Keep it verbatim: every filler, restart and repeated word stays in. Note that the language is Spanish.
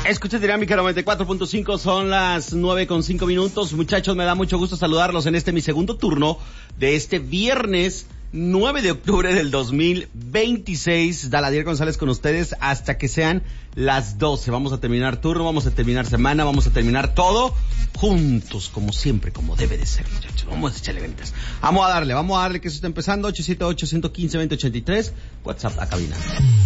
Escucha Dinámica noventa y cuatro punto cinco, son las nueve con cinco minutos. Muchachos, me da mucho gusto saludarlos en este mi segundo turno de este viernes nueve de octubre del dos mil veintiséis. Daladier González con ustedes hasta que sean las doce. Vamos a terminar turno, vamos a terminar semana, vamos a terminar todo juntos, como siempre, como debe de ser, muchachos. Vamos a echarle ventas. Vamos a darle, vamos a darle que eso está empezando. ocho siete ocho, uno uno cinco, dos cero dos ocho tres, WhatsApp a cabina.